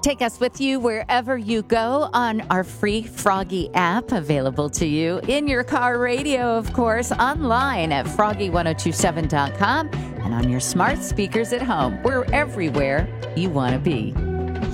Take us with you wherever you go on our free Froggy app, available to you in your car radio, of course, online at froggy1027.com, and on your smart speakers at home. We're everywhere you want to be.